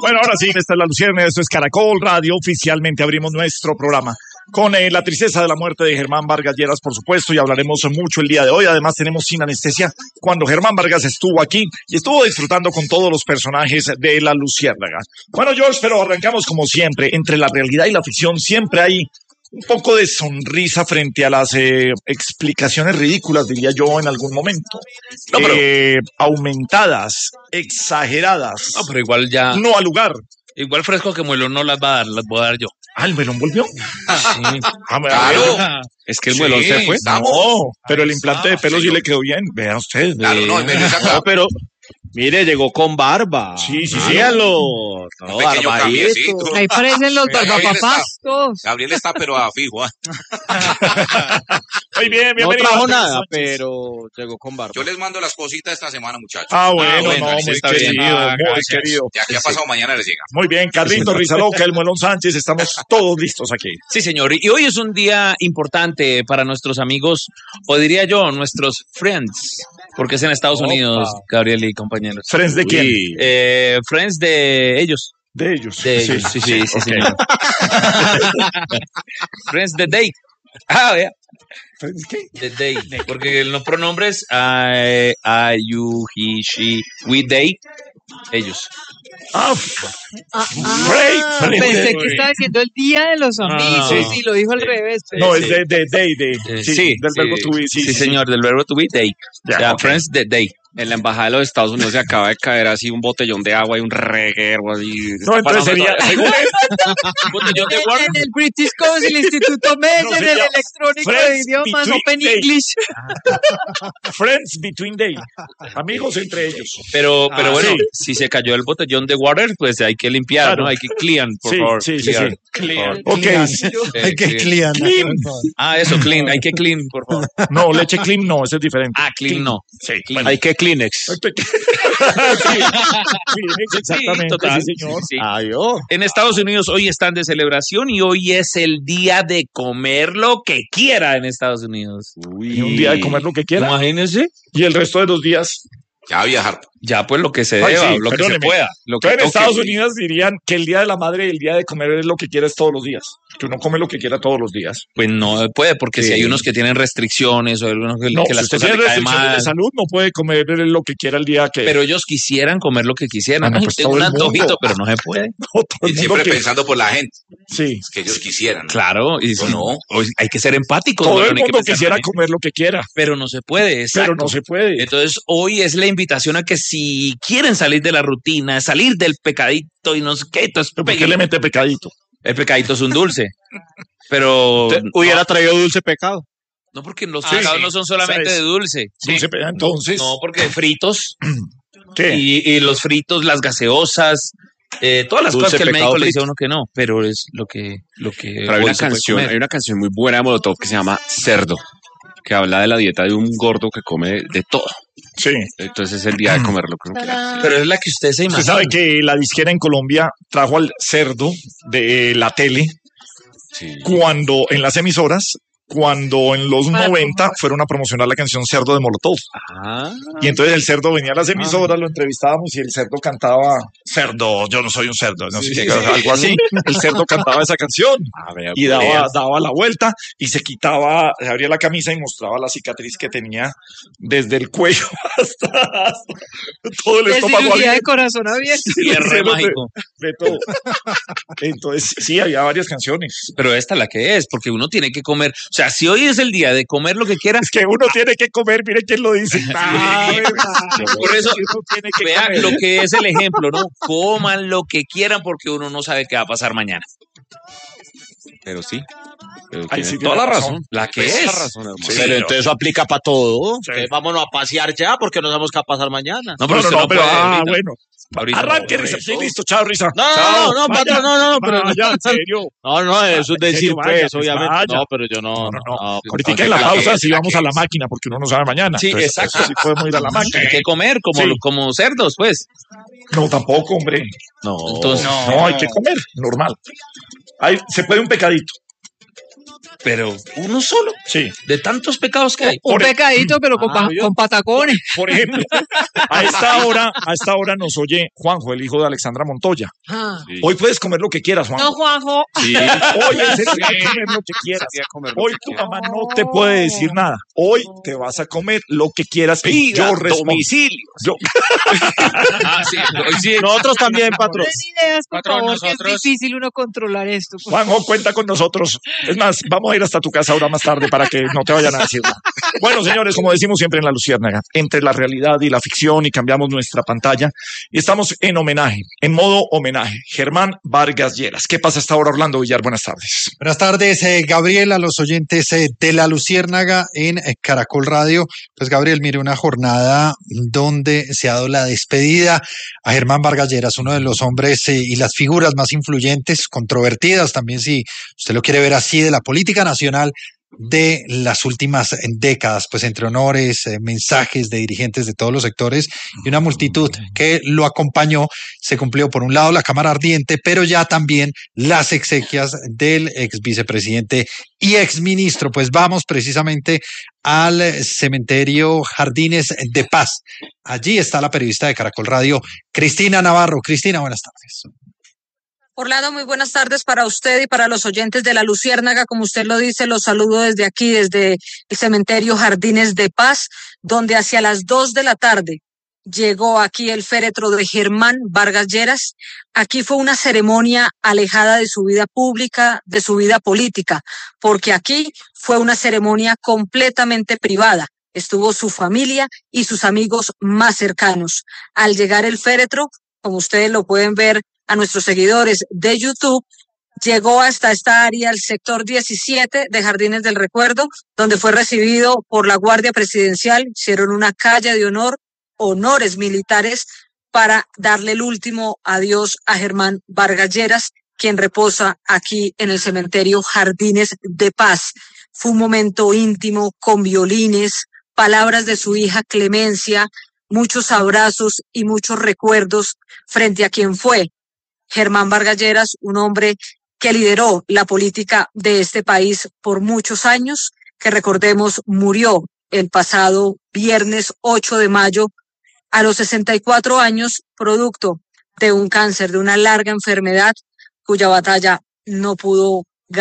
Bueno, ahora sí, esta es La Luciérnaga, esto es Caracol Radio. Oficialmente abrimos nuestro programa con la tristeza de la muerte de Germán Vargas Lleras, por supuesto, y hablaremos mucho el día de hoy. Además, tenemos Sin Anestesia, cuando Germán Vargas estuvo aquí y estuvo disfrutando con todos los personajes de La Luciérnaga. Bueno, George, pero arrancamos como siempre. Entre la realidad y la ficción siempre hay un poco de sonrisa frente a las explicaciones ridículas, diría yo, en algún momento. No, pero aumentadas, exageradas. No, pero igual ya. No al lugar. Igual Fresco que Muelón no las va a dar, las voy a dar yo. Ah, ¿el Muelón volvió? Sí. Claro. Es que el Muelón se fue. No, pero el implante de pelo sí le quedó bien. Vea usted. Claro, no, pero mire, llegó con barba. Sí. Síganlo. Todo barbadito. Ahí parecen los barbapapás todos. Gabriel está pero a fijo. Muy bien, No bienvenido. trajo nada, pero llegó con barba. Yo les mando las cositas esta semana, muchachos. Bueno, muy está querido, bien. muy querido. Ya que ha pasado mañana les llega. Muy bien, Carlito Rizaloca, el Muelón Sánchez, estamos todos listos aquí. Sí, señor. Y hoy es un día importante para nuestros amigos, o diría yo, nuestros friends, porque es en Estados Unidos, Gabriel y compañeros. ¿Friends de quién? Friends de ellos. De ellos. De ellos, sí, señor. Friends the Day. Vea. ¿Friends qué? The Day. Porque los pronombres I, you, he, she, we, they, ellos. Pensé que estaba diciendo el día de los amigos. Sí, lo dijo al revés. No, es de day. Sí, del verbo to be. Sí, señor, del verbo to be, day. Ya, Okay. Friends the Day. En la embajada de los Estados Unidos se acaba de caer así un botellón de agua y un reguero así. No, entonces sería, según Un botellón de guarda. En el British Council, el Instituto Mesa, No, en el sería electrónico de Friends idiomas, between Open day. English. Friends between day. Amigos entre ellos. Pero bueno, sí. si se cayó el botellón de water, pues hay que limpiar, Claro. ¿no? Hay que clean, por favor. Sí. Clear. Ok. Hay que clean. Clean. Eso, clean. Hay que clean, por favor. No, leche clean no, ese es diferente. Ah, clean no. Sí. Clean. Hay que Kleenex. Exactamente, total. sí, señor. Sí. Adiós. En Estados Unidos hoy están de celebración y hoy es el día de comer lo que quiera en Estados Unidos. Y un día de comer lo que quiera. Imagínense. Y el resto de los días. Ya viajar. Ya pues lo que se Ay, deba, sí, lo que se perdóneme. pueda. Lo que Pero en toque. Estados Unidos dirían que el día de la madre y el día de comer es lo que quieras todos los días. Que uno come lo que quiera todos los días. Pues no puede, porque si hay unos que tienen restricciones o algunos que, No, que si las usted cosas tiene le caen restricciones de mal. salud, no puede comer lo que quiera el día que... Pero ellos quisieran comer lo que quisieran. Bueno, Ay, pues tengo todo un el mundo. antojito, pero no se puede. No, todo el Y mundo siempre que- pensando por la gente, Sí. que ellos quisieran. Claro, y ¿O no? hay que ser empáticos. Todo ¿no? el No hay que mundo pensar quisiera mal, comer lo que quiera, pero no se puede, exacto. pero no se puede. Entonces, hoy es la invitación a que si quieren salir de la rutina, salir del pecadito y no sé qué, entonces ¿Por qué le mete pecadito? el pecadito es un dulce. Pero Hubiera traído dulce pecado. no, porque los pecados no son solamente ¿sabes? de dulce. Dulce entonces, No, porque fritos ¿qué? y los fritos, las gaseosas, todas las Dulce cosas que el pecado médico le dice a frito. uno que no, pero es lo que Pero hay hoy una se puede canción, comer. hay una canción muy buena de Molotov que se llama Cerdo, que habla de la dieta de un gordo que come de todo. Sí. Entonces es el día de comer lo que uno quiera. Pero es la que usted se Usted imagina. sabe que la disquera en Colombia trajo al cerdo de la tele Sí. cuando en las emisoras, cuando en los 90 fueron a promocionar la canción Cerdo de Molotov. Ah, Y entonces el cerdo venía a las emisoras, lo entrevistábamos y el cerdo cantaba Cerdo, yo no soy un cerdo, no sé qué, algo así. El cerdo cantaba esa canción a ver, y daba la vuelta y se quitaba, se abría la camisa y mostraba la cicatriz que tenía desde el cuello hasta todo el De estómago cirugía de abierto. corazón abierto. Y es re mágico. De todo. Entonces, sí, había varias canciones. Pero esta es la que es, porque uno tiene que comer. O sea, si hoy es el día de comer lo que quiera, Es que uno tiene que comer, mire quién lo dice. por eso, uno tiene que vean comer. lo que es el ejemplo, ¿no? Coman lo que quieran porque uno no sabe qué va a pasar mañana. pero sí. Pero Ahí tiene sí toda tiene la razón. razón. La que Toda es. la razón, hermano. Sí, Pero entonces eso aplica para todo. Sí. Entonces, vámonos a pasear ya porque no sabemos qué va a pasar mañana. No, pero No, usted no pero puede ahorita. bueno. Ahorita Arranque, no, sí, listo, chao, Risa. No, Chao, no, vaya, patrón, no, pero vaya, en serio. No, eso es decir, serio, vaya, pues, pues, obviamente. vaya. No, pero yo no. Ahorita en la pausa sí vamos a la máquina porque uno no sabe mañana. Sí, Entonces, exacto. eso sí podemos ir a la máquina. hay que comer como, Sí. como cerdos, pues. No, tampoco, hombre. Entonces, No, hay que comer, normal. Se puede un pecadito. Pero uno solo, Sí. de tantos pecados que hay. Un pecadito, pero con patacones. Por ejemplo, a esta hora nos oye Juanjo, el hijo de Alexandra Montoya. Sí. Hoy puedes comer lo que quieras, No, Juanjo. Juanjo. Sí. Hoy en serio vas a comer lo que quieras. Sí, a comer lo Hoy que tu quiera. mamá no te puede decir nada. Hoy te vas a comer lo que quieras y Pida yo respondo. domicilio. Yo, Ah, sí, hoy sí. Nosotros también, patrón. Den ideas, por Patrón, favor, que nosotros- es difícil uno controlar esto. Juanjo, cuenta con nosotros. Es más, vamos a ir hasta tu casa ahora más tarde para que no te vayan a decir nada. Bueno, señores, como decimos siempre en La Luciérnaga, entre la realidad y la ficción, y cambiamos nuestra pantalla y estamos en homenaje, en modo homenaje. Germán Vargas Lleras. ¿Qué pasa hasta ahora, Orlando Villar? Buenas tardes. Buenas tardes, Gabriel, a los oyentes de La Luciérnaga en Caracol Radio. Pues Gabriel, mire, una jornada donde se ha dado la despedida a Germán Vargas Lleras, uno de los hombres y las figuras más influyentes, controvertidas también, si usted lo quiere ver así, de la política nacional de las últimas décadas, pues entre honores, mensajes de dirigentes de todos los sectores y una multitud que lo acompañó. Se cumplió por un lado la Cámara Ardiente, pero ya también las exequias del ex vicepresidente y ex ministro. Pues vamos precisamente al cementerio Jardines de Paz. Allí está la periodista de Caracol Radio, Cristina Navarro. Cristina, buenas tardes. Orlando, muy buenas tardes para usted y para los oyentes de La Luciérnaga. Como usted lo dice, los saludo desde aquí, desde el cementerio Jardines de Paz, donde hacia las 2 de la tarde llegó aquí el féretro de Germán Vargas Lleras. Aquí fue una ceremonia alejada de su vida pública, de su vida política, porque aquí fue una ceremonia completamente privada. Estuvo su familia y sus amigos más cercanos. Al llegar el féretro, como ustedes lo pueden ver a nuestros seguidores de YouTube, llegó hasta esta área, el sector 17 de Jardines del Recuerdo, donde fue recibido por la Guardia Presidencial. Hicieron una calle de honor, honores militares, para darle el último adiós a Germán Vargas Lleras, quien reposa aquí en el cementerio Jardines de Paz. Fue un momento íntimo, con violines, palabras de su hija Clemencia, muchos abrazos y muchos recuerdos frente a quien fue Germán Vargas Lleras, un hombre que lideró la política de este país por muchos años, que recordemos murió el pasado viernes 8 de mayo a los 64 años, producto de un cáncer, de una larga enfermedad cuya batalla no pudo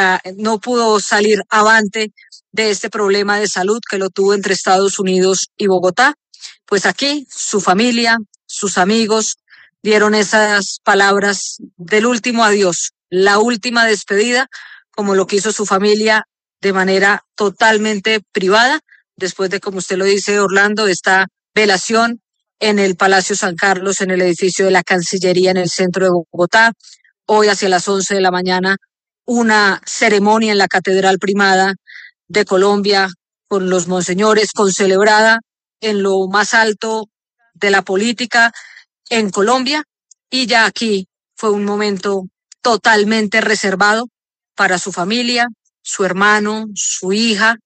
salir avante de este problema de salud que lo tuvo entre Estados Unidos y Bogotá. Pues aquí su familia, sus amigos dieron esas palabras del último adiós, la última despedida, como lo quiso su familia de manera totalmente privada, después de, como usted lo dice, Orlando, esta velación en el Palacio San Carlos, en el edificio de la Cancillería en el centro de Bogotá. Hoy hacia las 11 de la mañana, una ceremonia en la Catedral Primada de Colombia con los monseñores, concelebrada en lo más alto de la política en Colombia, y ya aquí fue un momento totalmente reservado para su familia, su hermano, su hija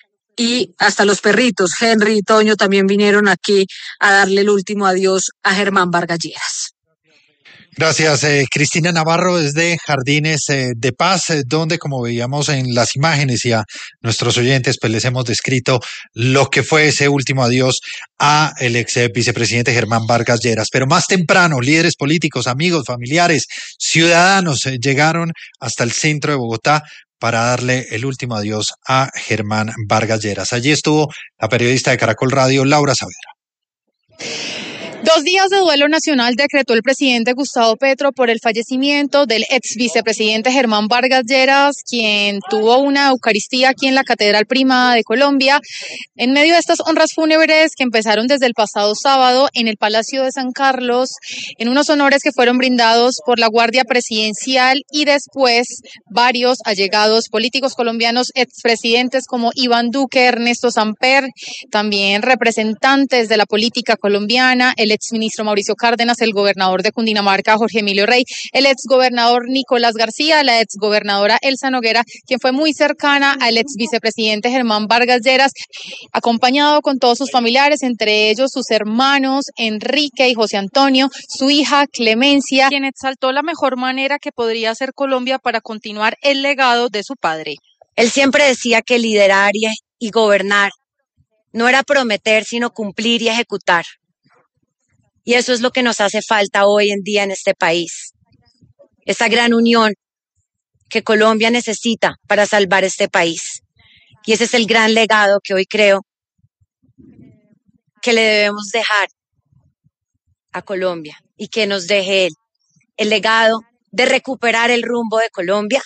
y hasta los perritos. Henry y Toño también vinieron aquí a darle el último adiós a Germán Vargas Lleras. Gracias, Cristina Navarro, desde Jardines de Paz, donde, como veíamos en las imágenes y a nuestros oyentes, pues les hemos descrito lo que fue ese último adiós a el ex vicepresidente Germán Vargas Lleras. Pero más temprano, líderes políticos, amigos, familiares, ciudadanos llegaron hasta el centro de Bogotá para darle el último adiós a Germán Vargas Lleras. Allí estuvo la periodista de Caracol Radio, Laura Saavedra. 2 días de duelo nacional decretó el presidente Gustavo Petro por el fallecimiento del ex vicepresidente Germán Vargas Lleras, quien tuvo una Eucaristía aquí en la Catedral Primada de Colombia, en medio de estas honras fúnebres que empezaron desde el pasado sábado en el Palacio de San Carlos, en unos honores que fueron brindados por la Guardia Presidencial y después varios allegados políticos colombianos, expresidentes como Iván Duque, Ernesto Samper, también representantes de la política colombiana, el exministro Mauricio Cárdenas, el gobernador de Cundinamarca, Jorge Emilio Rey, el exgobernador Nicolás García, la exgobernadora Elsa Noguera, quien fue muy cercana al ex vicepresidente Germán Vargas Lleras, acompañado con todos sus familiares, entre ellos sus hermanos Enrique y José Antonio, su hija Clemencia, quien exaltó la mejor manera que podría hacer Colombia para continuar el legado de su padre. Él siempre decía que liderar y gobernar no era prometer, sino cumplir y ejecutar. Y eso es lo que nos hace falta hoy en día en este país. Esa gran unión que Colombia necesita para salvar este país. Y ese es el gran legado que hoy creo que le debemos dejar a Colombia y que nos deje él. El legado de recuperar el rumbo de Colombia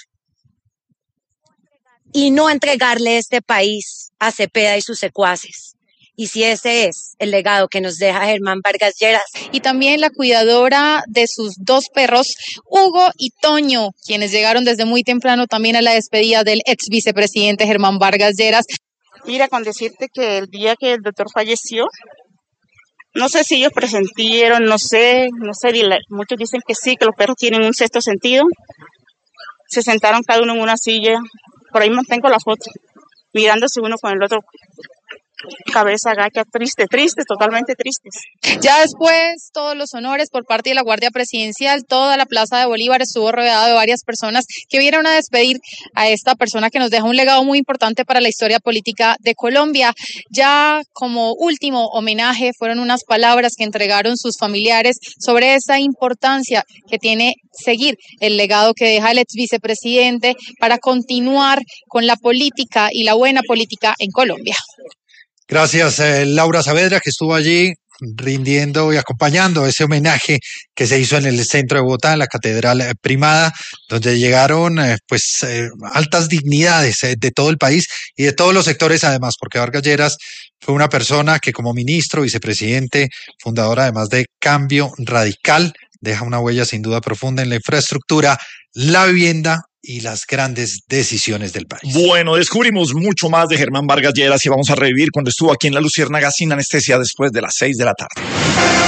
y no entregarle este país a Cepeda y sus secuaces. Y si ese es el legado que nos deja Germán Vargas Lleras. Y también la cuidadora de sus dos perros, Hugo y Toño, quienes llegaron desde muy temprano también a la despedida del ex vicepresidente Germán Vargas Lleras. Mira, con decirte que el día que el doctor falleció, no sé si ellos presentieron, no sé, muchos dicen que sí, que los perros tienen un sexto sentido. Se sentaron cada uno en una silla, por ahí mantengo la foto, mirándose uno con el otro, cabeza agacha, tristes, totalmente tristes. Ya después, todos los honores por parte de la Guardia Presidencial, toda la Plaza de Bolívar estuvo rodeada de varias personas que vinieron a despedir a esta persona que nos deja un legado muy importante para la historia política de Colombia. Ya como último homenaje fueron unas palabras que entregaron sus familiares sobre esa importancia que tiene seguir el legado que deja el ex vicepresidente para continuar con la política y la buena política en Colombia. Gracias, Laura Saavedra, que estuvo allí rindiendo y acompañando ese homenaje que se hizo en el centro de Bogotá, en la Catedral Primada, donde llegaron altas dignidades de todo el país y de todos los sectores además, porque Vargas Lleras fue una persona que como ministro, vicepresidente, fundador además de Cambio Radical, deja una huella sin duda profunda en la infraestructura, la vivienda y las grandes decisiones del país. Bueno, descubrimos mucho más de Germán Vargas Lleras y vamos a revivir cuando estuvo aquí en La Luciérnaga sin anestesia después de las 6 de la tarde.